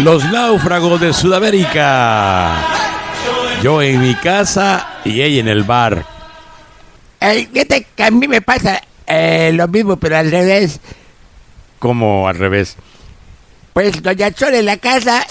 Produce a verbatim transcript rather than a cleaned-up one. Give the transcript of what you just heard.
Los náufragos de Sudamérica. Yo en mi casa y ella en el bar. Eh, fíjate que a mí me pasa eh, lo mismo, pero al revés. ¿Cómo al revés? Pues doña Chole en la casa